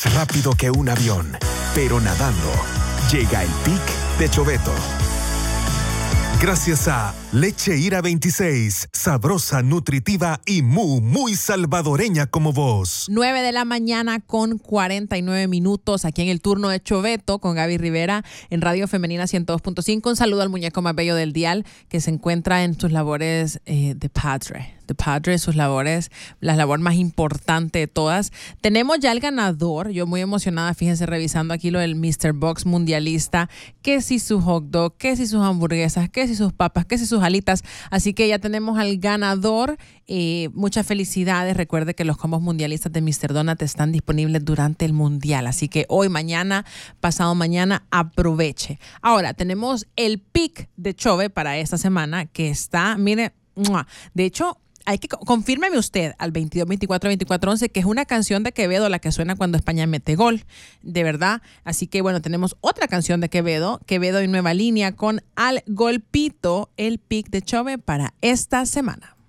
Rápido que un avión, pero nadando. Llega el Pic de Choveto. Gracias a Leche Ira 26, sabrosa, nutritiva y muy salvadoreña como vos. 9 de la mañana con 49 minutos aquí en el turno de Choveto con Gaby Rivera en Radio Femenina 102.5. Un saludo al muñeco más bello del dial que se encuentra en sus labores de padre. De padre, sus labores, la labor más importante de todas. Tenemos ya el ganador. Yo muy emocionada, fíjense, revisando aquí lo del Mr. Box mundialista. Que si su hot dog, que si sus hamburguesas, que si sus papas, que si sus alitas. Así que ya tenemos al ganador. Muchas felicidades. Recuerde que los combos mundialistas de Mr. Donut están disponibles durante el mundial. Así que hoy, mañana, pasado mañana, aproveche. Ahora, tenemos el pick de Chove para esta semana que está, mire, de hecho, confírmeme usted al 22 24 24 11 que es una canción de Quevedo la que suena cuando España mete gol, de verdad. Así que bueno, tenemos otra canción de Quevedo y Nueva Línea con Al Golpito, el pick de Chove para esta semana.